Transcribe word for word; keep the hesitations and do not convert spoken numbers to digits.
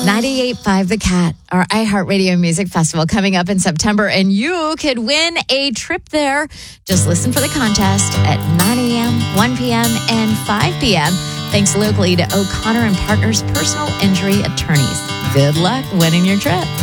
ninety-eight point five The Cat, our iHeartRadio Music Festival coming up in September, and you could win a trip there. Just listen for the contest at nine a.m., one p.m., and five p.m. Thanks locally to O'Connor and Partners Personal Injury Attorneys. Good luck winning your trip.